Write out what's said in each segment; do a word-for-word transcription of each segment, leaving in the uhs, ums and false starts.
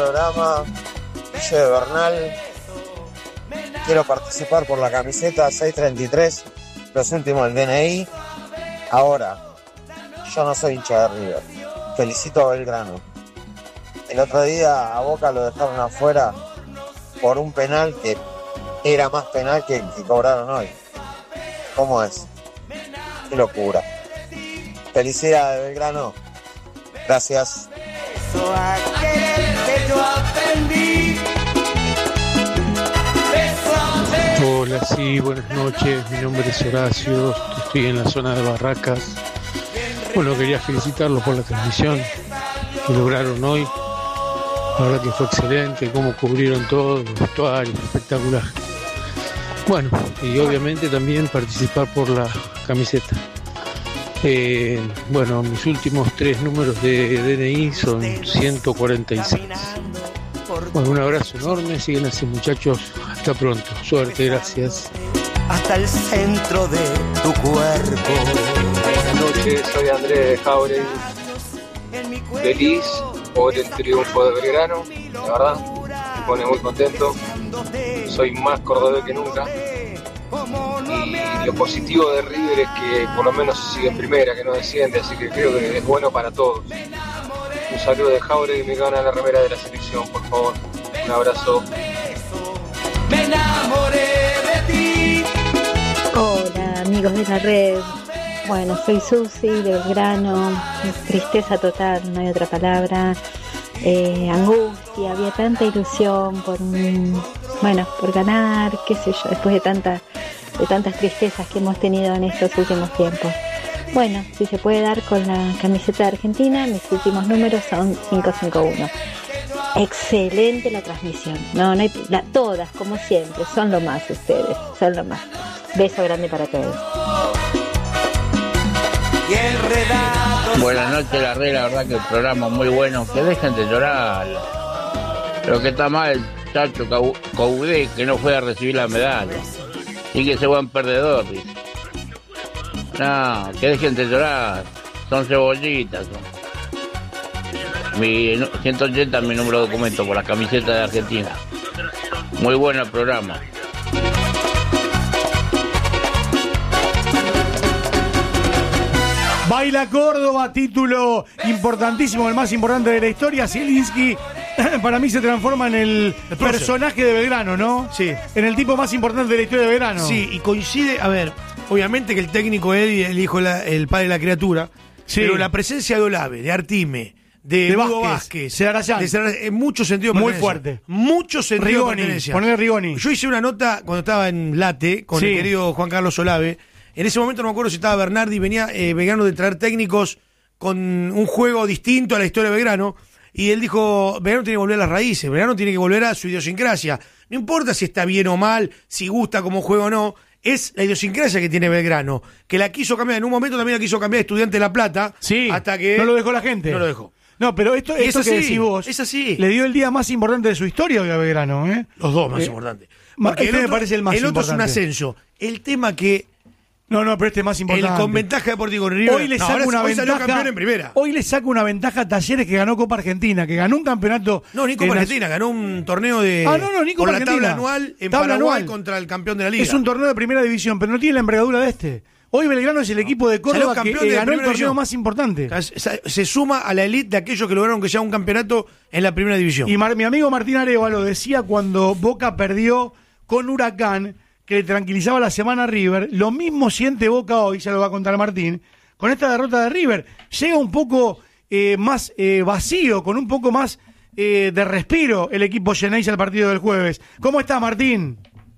Programa Guille de Bernal. Quiero participar por la camiseta seiscientos treinta y tres, los últimos del D N I. Ahora, yo no soy hincha de River. Felicito a Belgrano. El otro día a Boca lo dejaron afuera por un penal que era más penal que el que cobraron hoy. ¿Cómo es? Qué locura. Felicidades, Belgrano. Gracias. Hola, sí, buenas noches. Mi nombre es Horacio. Estoy en la zona de Barracas. Bueno, quería felicitarlos por la transmisión que lograron hoy. La verdad que fue excelente, cómo cubrieron todo, los vestuarios, espectacular. Bueno, y obviamente también participar por la camiseta. Eh, bueno, mis últimos tres números de D N I son ciento cuarenta y seis. Bueno, un abrazo enorme, siguen así muchachos, hasta pronto, suerte, gracias. Hasta el centro de tu cuerpo. Buenas noches, soy Andrés de Jauregui. Feliz por el triunfo de Belgrano, la verdad, me pone muy contento. Soy más cordobés que nunca. Y lo positivo de River es que por lo menos se sigue en primera, que no desciende, así que creo que es bueno para todos. Un saludo de Jauregui y me gana la remera de la selección, por favor. Un abrazo. Me enamoré de ti. Hola, amigos de la red. Bueno, soy Susi de Belgrano. Tristeza total, no hay otra palabra. Eh, angustia, había tanta ilusión por, bueno, por ganar, qué sé yo, después de tantas de tantas tristezas que hemos tenido en estos últimos tiempos. Bueno, si se puede dar con la camiseta de Argentina, mis últimos números son cinco cinco uno. Excelente la transmisión. No, no hay, la, todas, como siempre, son lo más ustedes, son lo más. Beso grande para todos. Buenas noches, la red, la verdad que el programa es muy bueno. Que dejen de llorar. Lo que está mal el Chacho Caudé, que no fue a recibir la medalla. Y que se buen perdedor, dice. No, que dejen de llorar. Son cebollitas. Son. Mi ciento ochenta mi número de documento por la camiseta de Argentina. Muy bueno el programa. Baila Córdoba, título importantísimo, el más importante de la historia. Zielinski, para mí, se transforma en el, el personaje de Belgrano, ¿no? Sí. En el tipo más importante de la historia de Belgrano. Sí, y coincide, a ver, obviamente que el técnico es él, el hijo, la, el padre de la criatura, sí. Pero la presencia de Olave, de Artime, de, de Hugo Vázquez, Vázquez de Sarayán, en mucho sentido muy fuerte. Mucho sentido Rigoni, de pertenencia. Poner Rigoni. Yo hice una nota cuando estaba en Late con sí. el querido Juan Carlos Olave. En ese momento no me acuerdo si estaba Bernardi, venía eh, Belgrano de traer técnicos con un juego distinto a la historia de Belgrano, y él dijo, Belgrano tiene que volver a las raíces, Belgrano tiene que volver a su idiosincrasia. No importa si está bien o mal, si gusta como juego o no, es la idiosincrasia que tiene Belgrano, que la quiso cambiar, en un momento también la quiso cambiar Estudiante de La Plata, sí, hasta que... no lo dejó la gente. No lo dejó. No, pero esto, esto es que así, decís vos, es así. Le dio el día más importante de su historia a Belgrano, ¿eh? Los dos más eh, importantes. Porque este el otro, me parece el más el otro importante. es un ascenso. El tema que... No, no, pero este es más importante. El con ventaja deportivo con River. Hoy le saca no, una hoy ventaja. Campeón en primera. Hoy le saca una ventaja a Talleres, que ganó Copa Argentina, que ganó un campeonato. No, ni Copa Argentina, ganó un torneo de. Ah, no, no, ni Copa por Argentina. La tabla anual en tabla Paraguay anual. Contra el campeón de la liga. Es un torneo de primera división, pero no tiene la envergadura de este. Hoy Belgrano es el equipo de Córdoba que eh, ganó el torneo división. más importante. Se, se suma a la elite de aquellos que lograron que sea un campeonato en la primera división. Y Mar, mi amigo Martín Arevalo decía cuando Boca perdió con Huracán, que le tranquilizaba la semana a River. Lo mismo siente Boca hoy, ya lo va a contar Martín, con esta derrota de River. Llega un poco eh, más eh, vacío, con un poco más eh, de respiro el equipo Geneise al partido del jueves. ¿Cómo está, Martín?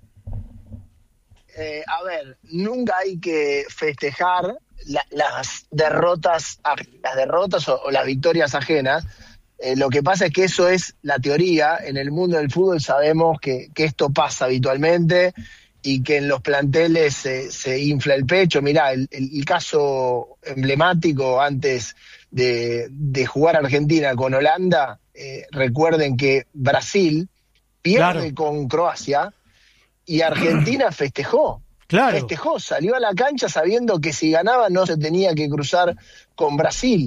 Eh, a ver, nunca hay que festejar la, las derrotas las derrotas o, o las victorias ajenas. Eh, lo que pasa es que eso es la teoría. En el mundo del fútbol sabemos que, que esto pasa habitualmente y que en los planteles se, se infla el pecho. Mirá, el, el, el caso emblemático antes de, de jugar Argentina con Holanda, eh, recuerden que Brasil pierde claro. con Croacia y Argentina festejó. Claro. Festejó, salió a la cancha sabiendo que si ganaba no se tenía que cruzar con Brasil.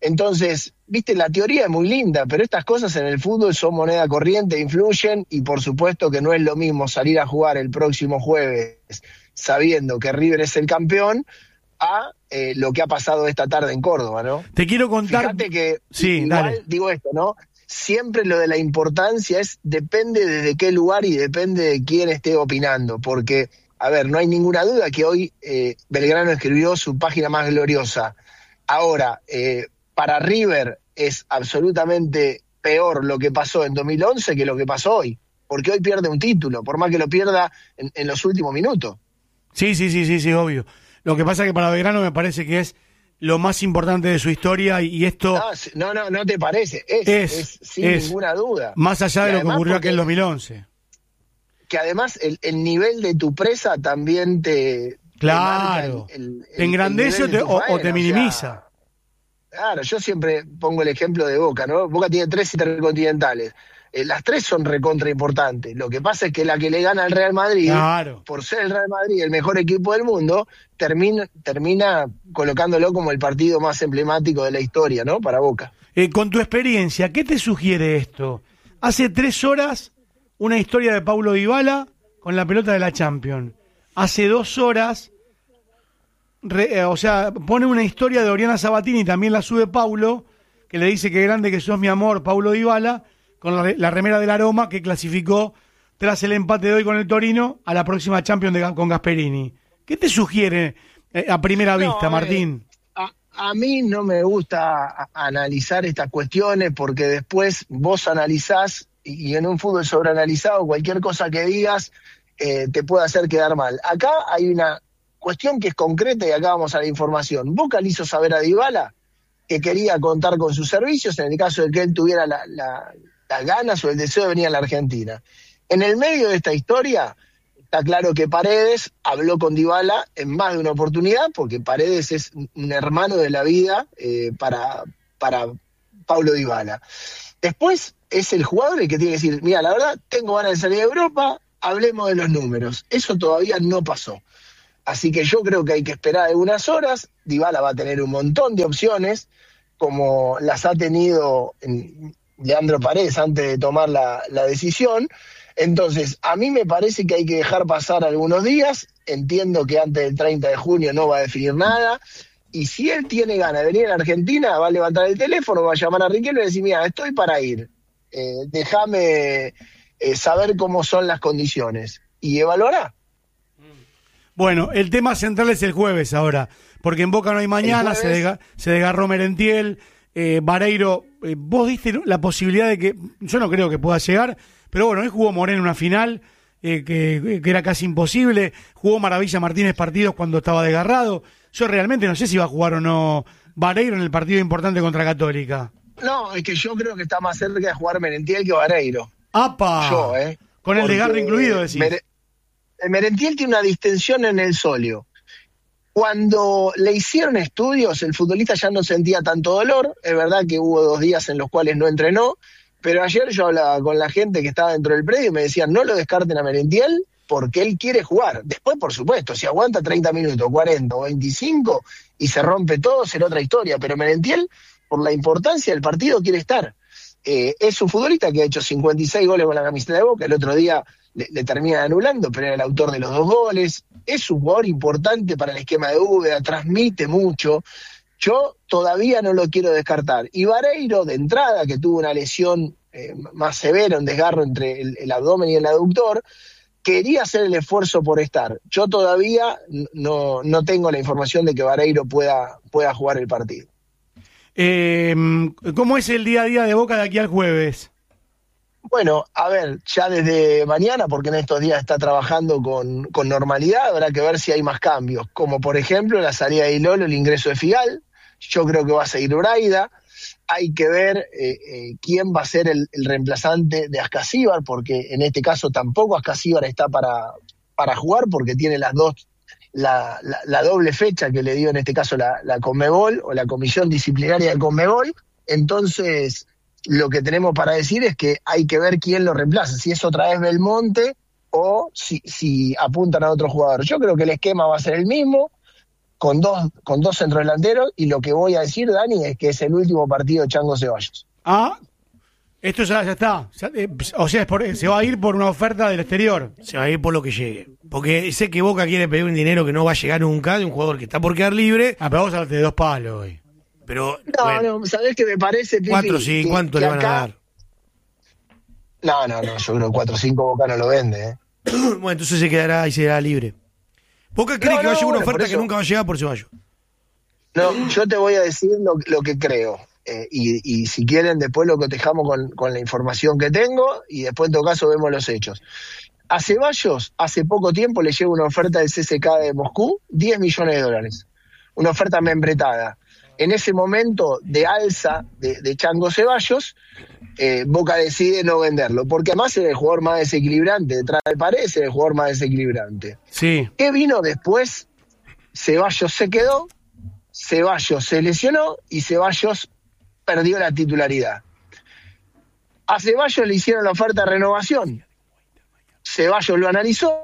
Entonces, viste, la teoría es muy linda, pero estas cosas en el fútbol son moneda corriente, influyen, y por supuesto que no es lo mismo salir a jugar el próximo jueves sabiendo que River es el campeón a eh, lo que ha pasado esta tarde en Córdoba, ¿no? Te quiero contar... Fíjate que, sí, igual, dale. digo esto, ¿no? Siempre lo de la importancia es, depende desde qué lugar y depende de quién esté opinando, porque, a ver, no hay ninguna duda que hoy eh, Belgrano escribió su página más gloriosa. Ahora, eh, para River es absolutamente peor lo que pasó en dos mil once que lo que pasó hoy, porque hoy pierde un título, por más que lo pierda en, en los últimos minutos. Sí, sí, sí, sí, sí, obvio. Lo que pasa es que para Belgrano me parece que es lo más importante de su historia, y, y esto... No, no, no te parece, es, es, es sin es, ninguna duda. Más allá de y lo que ocurrió porque, aquel dos mil once. Que además el, el nivel de tu presa también te... Claro, te, el, el, te engrandece o te, o, o te minimiza. O sea, claro, yo siempre pongo el ejemplo de Boca, ¿no? Boca tiene tres intercontinentales. Eh, las tres son recontra importantes. Lo que pasa es que la que le gana al Real Madrid, claro, por ser el Real Madrid el mejor equipo del mundo, termina, termina colocándolo como el partido más emblemático de la historia, ¿no? Para Boca. Eh, con tu experiencia, ¿qué te sugiere esto? Hace tres horas, una historia de Paulo Dybala con la pelota de la Champions. Hace dos horas, re, eh, o sea, pone una historia de Oriana Sabatini, también la sube Paulo, que le dice que grande que sos mi amor, Paulo Dybala, con la, la remera del Aroma, que clasificó tras el empate de hoy con el Torino a la próxima Champions de, con Gasperini. ¿Qué te sugiere eh, a primera no, vista, Martín? Eh, a, a mí no me gusta a, a analizar estas cuestiones, porque después vos analizás, y, y en un fútbol sobreanalizado cualquier cosa que digas eh, te puede hacer quedar mal. Acá hay una cuestión que es concreta y acá vamos a la información. Boca le hizo saber a Dybala que quería contar con sus servicios en el caso de que él tuviera la, la, las ganas o el deseo de venir a la Argentina. En el medio de esta historia está claro que Paredes habló con Dybala en más de una oportunidad, porque Paredes es un hermano de la vida eh, para, para Paulo Dybala. Después es el jugador el que tiene que decir, mira, la verdad, tengo ganas de salir de Europa, hablemos de los números. Eso todavía no pasó. Así que yo creo que hay que esperar algunas horas. Dybala va a tener un montón de opciones, como las ha tenido en Leandro Paredes antes de tomar la, la decisión. Entonces, a mí me parece que hay que dejar pasar algunos días. Entiendo que antes del treinta de junio no va a definir nada. Y si él tiene ganas de venir a la Argentina, va a levantar el teléfono, va a llamar a Riquelme y va a decir, mira, estoy para ir. Eh, déjame eh, saber cómo son las condiciones. Y evaluará. Bueno, el tema central es el jueves ahora, porque en Boca no hay mañana, se, dega, se desgarró Merentiel, eh, Vareiro, eh, vos diste la posibilidad de que, yo no creo que pueda llegar, pero bueno, hoy jugó Moreno una final, eh, que, que era casi imposible, jugó Maravilla Martínez partidos cuando estaba desgarrado, yo realmente no sé si va a jugar o no Vareiro en el partido importante contra Católica. No, es que yo creo que está más cerca de jugar Merentiel que Vareiro. ¡Apa! Yo, ¿eh? Con el Porque desgarro incluido, decís. Mere- Merentiel tiene una distensión en el sóleo. Cuando le hicieron estudios, el futbolista ya no sentía tanto dolor. Es verdad que hubo dos días en los cuales no entrenó, pero ayer yo hablaba con la gente que estaba dentro del predio y me decían, no lo descarten a Merentiel porque él quiere jugar. Después, por supuesto, si aguanta treinta minutos, cuarenta o veinticinco y se rompe todo, será otra historia. Pero Merentiel, por la importancia del partido, quiere estar. Eh, es un futbolista que ha hecho cincuenta y seis goles con la camiseta de Boca. El otro día le, le termina anulando, pero era el autor de los dos goles. Es un jugador importante para el esquema de Úbeda, transmite mucho. Yo todavía no lo quiero descartar. Y Vareiro, de entrada, que tuvo una lesión eh, más severa, un desgarro entre el, el abdomen y el aductor, quería hacer el esfuerzo por estar. Yo todavía no, no tengo la información de que Vareiro pueda, pueda jugar el partido. Eh, ¿Cómo es el día a día de Boca de aquí al jueves? Bueno, a ver, ya desde mañana, porque en estos días está trabajando con, con normalidad, habrá que ver si hay más cambios, como por ejemplo la salida de Ilolo, el ingreso de Figal. Yo creo que va a seguir Braida. Hay que ver eh, eh, quién va a ser el, el reemplazante de Ascasíbar, porque en este caso tampoco Ascasíbar está para, para jugar, porque tiene las dos, la, la, la doble fecha que le dio en este caso la, la Conmebol o la Comisión Disciplinaria de Conmebol. Entonces, lo que tenemos para decir es que hay que ver quién lo reemplaza, si es otra vez Belmonte o si, si apuntan a otro jugador. Yo creo que el esquema va a ser el mismo. con dos, con dos centrodelanteros, y lo que voy a decir, Dani, es que es el último partido de Chango Ceballos. Ah, esto ya, ya está. Ya, eh, o sea, es por, se va a ir por una oferta del exterior. Se va a ir por lo que llegue. Porque sé que Boca quiere pedir un dinero que no va a llegar nunca de un jugador que está por quedar libre. Ah, pero vamos a hablar de dos palos hoy. Pero, no, bueno, no, ¿sabés qué me parece, Pipi? Cuatro, sí, que, ¿cuánto que le van acá... a dar? No, no, no, yo creo que cuatro o cinco Boca no lo vende, ¿eh? Bueno, entonces se quedará y será libre. Boca cree No, que va a no, llegar una bueno, oferta por que eso- nunca va a llegar por Ceballos. No, yo te voy a decir lo, lo que creo. Eh, y, y si quieren, después lo cotejamos con, con la información que tengo y después, en todo caso, vemos los hechos. A Ceballos, hace poco tiempo, le llega una oferta del C S K de Moscú, diez millones de dólares. Una oferta membretada. En ese momento de alza de, de Chango Ceballos, eh, Boca decide no venderlo, porque además era el jugador más desequilibrante. Detrás de Paredes era el jugador más desequilibrante. Sí. ¿Qué vino después? Ceballos se quedó, Ceballos se lesionó y Ceballos perdió la titularidad. A Ceballos le hicieron la oferta de renovación. Ceballos lo analizó.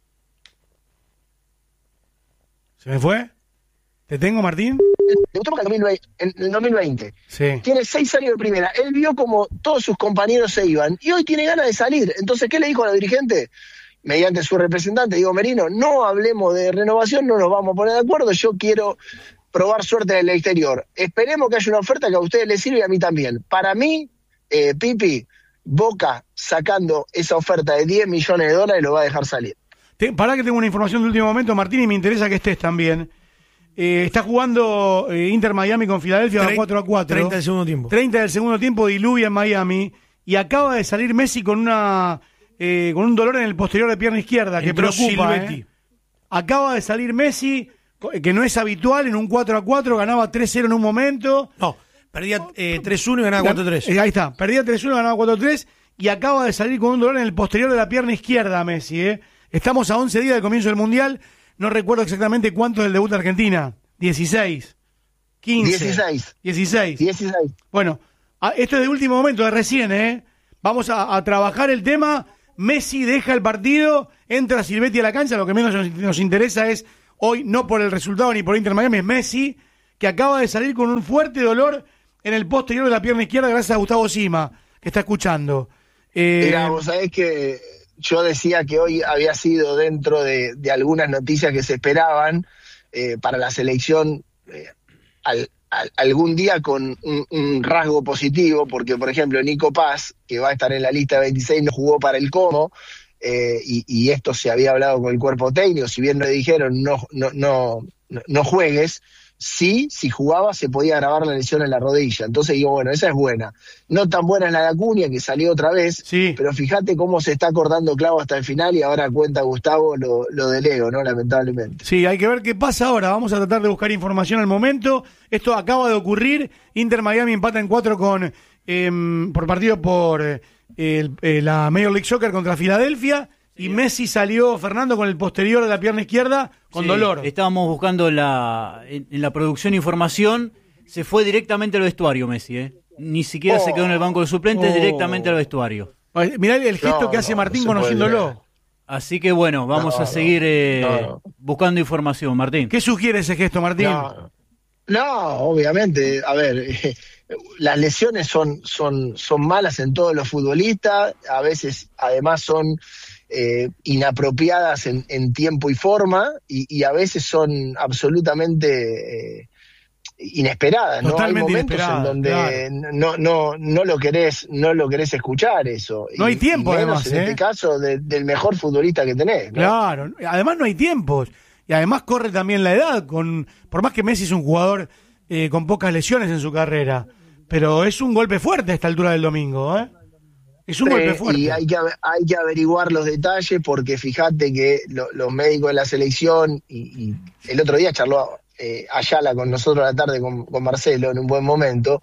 ¿Se me fue? ¿Te tengo, Martín? Debutó en el dos mil veinte. En el dos mil veinte. Sí. Tiene seis años de primera. Él vio como todos sus compañeros se iban y hoy tiene ganas de salir. Entonces, ¿qué le dijo a los dirigentes? Mediante su representante, Diego Merino, no hablemos de renovación, no nos vamos a poner de acuerdo, yo quiero probar suerte en el exterior. Esperemos que haya una oferta que a ustedes les sirva y a mí también. Para mí, eh, Pipi, Boca sacando esa oferta de diez millones de dólares lo va a dejar salir. Te, pará que tengo una información de último momento, Martín, y me interesa que estés también. Eh, está jugando eh, Inter Miami con Filadelfia a cuatro a cuatro. treinta del segundo tiempo. treinta del segundo tiempo, diluvia en Miami. Y acaba de salir Messi con una eh, con un dolor en el posterior de pierna izquierda que Entró preocupa. Silvetti. Eh. Acaba de salir Messi, que no es habitual, en un cuatro a cuatro, ganaba tres cero en un momento. No, perdía eh, tres uno y ganaba cuatro tres. Eh, ahí está, perdía tres uno, ganaba cuatro tres. Y acaba de salir con un dolor en el posterior de la pierna izquierda Messi. Eh. Estamos a once días del comienzo del Mundial. No recuerdo exactamente cuánto es el debut de Argentina. dieciséis, quince, dieciséis. dieciséis. dieciséis. Bueno, a- esto es de último momento, de recién, ¿eh? Vamos a, a trabajar el tema. Messi deja el partido, entra Silvetti a la cancha. Lo que menos nos, nos interesa es hoy, no por el resultado ni por Inter Miami, es Messi, que acaba de salir con un fuerte dolor en el posterior de la pierna izquierda gracias a Gustavo Sima, que está escuchando. Eh, Mira, vos sabés que yo decía que hoy había sido dentro de, de algunas noticias que se esperaban eh, para la selección eh, al, al, algún día con un, un rasgo positivo, porque por ejemplo Nico Paz, que va a estar en la lista de veintiséis, no jugó para el Como, eh, y, y esto se había hablado con el cuerpo técnico, si bien le dijeron no, no, no, no, no juegues, sí, si jugaba se podía agravar la lesión en la rodilla. Entonces digo, bueno, esa es buena. No tan buena es la de Acuña, que salió otra vez, sí. Pero fíjate cómo se está cortando clavo hasta el final y ahora cuenta Gustavo lo, lo de Leo, ¿no? Lamentablemente. Sí, hay que ver qué pasa ahora. Vamos a tratar de buscar información al momento. Esto acaba de ocurrir. Inter Miami empata en cuatro con eh, por partido por eh, el, eh, la Major League Soccer contra Filadelfia. Y Messi salió, Fernando, con el posterior de la pierna izquierda con Sí, dolor. Estábamos buscando la, en, en la producción información. Se fue directamente al vestuario Messi, ¿eh? Ni siquiera Oh. se quedó en el banco de suplentes, Oh. directamente al vestuario. Ay, mirá el gesto No, que hace no, Martín no se puede conociéndolo. creer. Así que bueno, vamos No, a seguir eh, no, no. buscando información, Martín. ¿Qué sugiere ese gesto, Martín? No, no, obviamente, a ver, eh, las lesiones son, son, son malas en todos los futbolistas, a veces además son eh, inapropiadas en, en tiempo y forma, y, y a veces son absolutamente eh, inesperadas, ¿no? Totalmente Hay momentos inesperadas, en donde no, no, no lo querés, no lo querés escuchar eso. No hay Y- tiempo, y menos además, en ¿eh? este caso de- del mejor futbolista que tenés, ¿no? Claro, además no hay tiempos. Y además corre también la edad, con por más que Messi es un jugador eh, con pocas lesiones en su carrera. Pero es un golpe fuerte a esta altura del domingo, ¿eh? Es un Sí, golpe fuerte. Y hay que, ave- hay que averiguar los detalles porque fíjate que lo- los médicos de la selección, y, y el otro día charló eh, Ayala con nosotros a la tarde con, con Marcelo en un buen momento,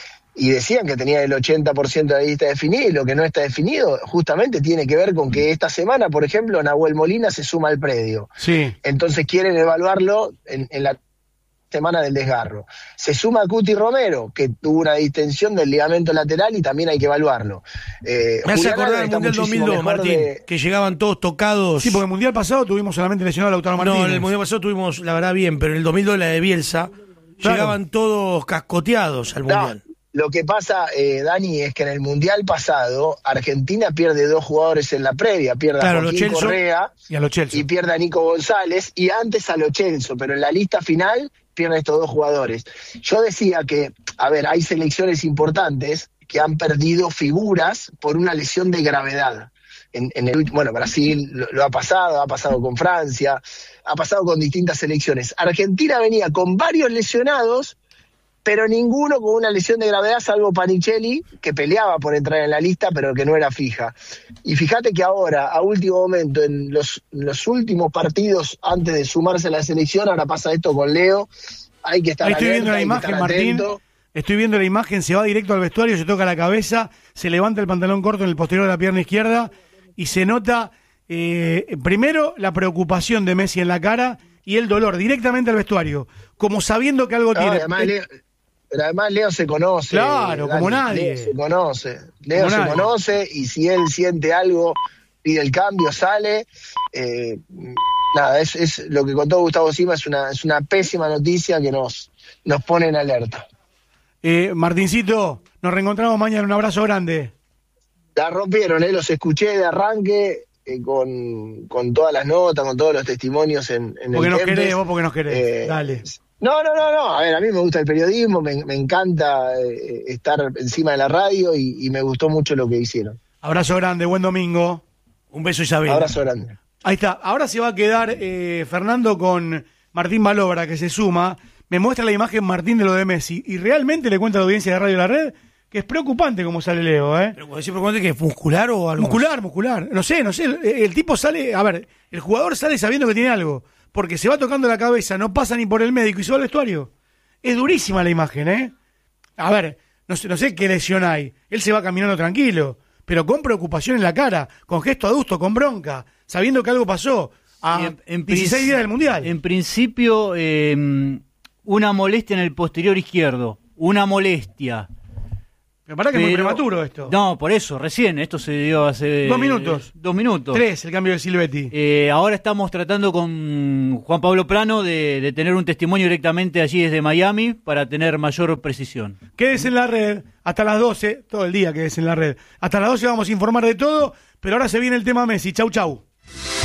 y decían que tenía el ochenta por ciento de la lista definida, y lo que no está definido justamente tiene que ver con que esta semana, por ejemplo, Nahuel Molina se suma al predio. Sí. Entonces quieren evaluarlo en, en la semana del desgarro. Se suma Cuti Romero, que tuvo una distensión del ligamento lateral y también hay que evaluarlo. Eh, Me hace Julián acordar Álvarez del Mundial está dos mil muchísimo dos, mejor Martín, de- que llegaban todos tocados. Sí, porque el Mundial pasado tuvimos solamente lesionado a Lautaro Martínez. No, en el Mundial pasado tuvimos, la verdad, bien, pero en el dos mil dos, la de Bielsa, Claro. llegaban todos cascoteados al No, Mundial. lo que pasa, eh, Dani, es que en el Mundial pasado Argentina pierde dos jugadores en la previa, pierde Claro, a Lo Joaquín Celso Correa y a Lo Celso. y pierde a Nico González y antes a Lo Celso, pero en la lista final pierde a estos dos jugadores. Yo decía que, a ver, hay selecciones importantes que han perdido figuras por una lesión de gravedad. En, en el, bueno, Brasil lo, lo ha pasado, ha pasado con Francia, ha pasado con distintas selecciones. Argentina venía con varios lesionados, pero ninguno con una lesión de gravedad, salvo Panichelli, que peleaba por entrar en la lista, pero que no era fija. Y fíjate que ahora, a último momento, en los, en los últimos partidos antes de sumarse a la selección, ahora pasa esto con Leo, hay que estar Ahí estoy alerta, viendo la hay que imagen, estar Martín. atento. Estoy viendo la imagen, se va directo al vestuario, se toca la cabeza, se levanta el pantalón corto en el posterior de la pierna izquierda y se nota, eh, primero, la preocupación de Messi en la cara y el dolor directamente al vestuario, como sabiendo que algo No, tiene. además, Leo, pero además Leo se conoce. Claro, como nadie. Leo se conoce. Leo Como se nadie. conoce y si él siente algo, pide el cambio, sale. Eh, nada, es, es lo que contó Gustavo Sima, es una, es una pésima noticia que nos, nos pone en alerta. Eh, Martincito, nos reencontramos mañana, un abrazo grande. La rompieron, ¿eh? Los escuché de arranque eh, con, con todas las notas, con todos los testimonios en, en Porque el nos Kempes. querés, vos porque nos querés. Eh, Dale. No, no, no, no. A ver, a mí me gusta el periodismo, me, me encanta eh, estar encima de la radio y, y me gustó mucho lo que hicieron. Abrazo grande, buen domingo. Un beso, Isabel. Abrazo grande. Ahí está. Ahora se va a quedar eh, Fernando con Martín Balobra, que se suma. Me muestra la imagen Martín de lo de Messi. Y realmente le cuenta a la audiencia de Radio La Red que es preocupante como sale Leo, ¿eh? Pero decir preocupante que es muscular o algo. Muscular, muscular. No sé, no sé. El, el tipo sale. A ver, el jugador sale sabiendo que tiene algo. Porque se va tocando la cabeza, no pasa ni por el médico y se va al vestuario. Es durísima la imagen, ¿eh? A ver, no sé, no sé qué lesión hay. Él se va caminando tranquilo, pero con preocupación en la cara, con gesto adusto, con bronca, sabiendo que algo pasó a En- en dieciséis princi- días del Mundial. En principio, eh, una molestia en el posterior izquierdo. Una molestia. Me parece que es muy Pero- prematuro esto. No, por eso, recién. Esto se dio hace... Dos minutos. Dos minutos. Tres, el cambio de Silvetti. Eh, ahora estamos tratando con Juan Pablo Plano de, de tener un testimonio directamente allí desde Miami para tener mayor precisión. Quédese en la red hasta las doce, todo el día quédese en la red. Hasta las doce vamos a informar de todo, pero ahora se viene el tema Messi. Chau, chau.